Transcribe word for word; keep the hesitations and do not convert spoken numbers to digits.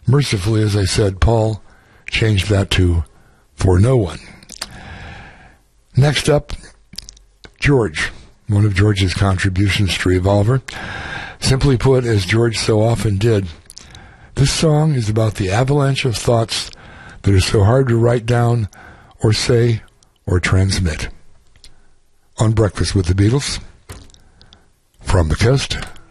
Mercifully, as I said, Paul changed that to for no one. Next up, George, one of George's contributions to Revolver. Simply put, as George so often did, this song is about the avalanche of thoughts that are so hard to write down or say or transmit. On Breakfast with the Beatles, from the coast